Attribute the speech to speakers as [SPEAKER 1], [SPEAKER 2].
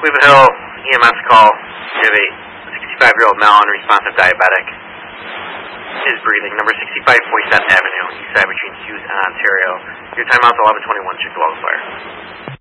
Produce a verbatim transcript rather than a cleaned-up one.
[SPEAKER 1] Cleveland Hill, E M S call. We have a sixty-five-year-old male unresponsive diabetic. Is breathing. Number sixty-five, Poisson Avenue, East Side between Hughes and Ontario. Your timeout's eleven twenty-one. Check the wildfire.